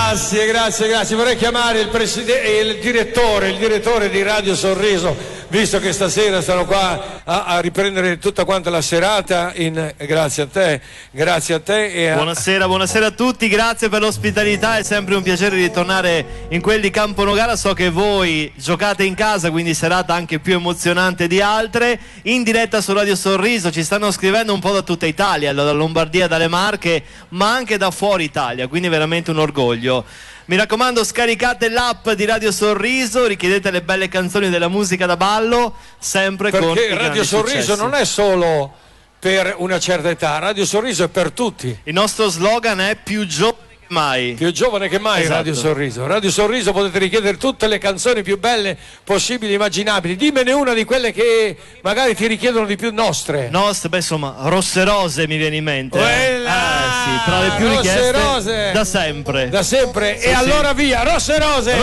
Grazie, grazie, grazie. Vorrei chiamare il direttore di Radio Sorriso, visto che stasera stanno qua a riprendere tutta quanta la serata. Grazie a te, grazie a te. Buonasera, buonasera a tutti, grazie per l'ospitalità, è sempre un piacere ritornare in quel di Campo Nogara. So che voi giocate in casa, quindi serata anche più emozionante di altre. In diretta su Radio Sorriso ci stanno scrivendo un po' da tutta Italia, dalla Lombardia, dalle Marche, ma anche da fuori Italia, quindi veramente un orgoglio. Mi raccomando, scaricate l'app di Radio Sorriso, richiedete le belle canzoni della musica da ballo, sempre con perché Radio Sorriso successi. Non è solo per una certa età, Radio Sorriso è per tutti. Il nostro slogan è più giovane che mai. Più giovane che mai, esatto. Radio Sorriso. Radio Sorriso potete richiedere tutte le canzoni più belle possibili, immaginabili. Dimmene una di quelle che magari ti richiedono di più nostre. Beh, insomma, Rosse Rose mi viene in mente. Sì, tra le più richieste Rose. Da sempre. Da sempre. Sì, e allora via, Rosse Rose.